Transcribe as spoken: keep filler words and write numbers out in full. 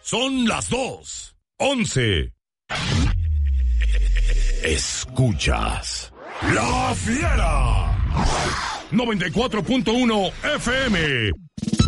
Son las dos. Once. Escuchas La Fiera. noventa y cuatro punto uno F M.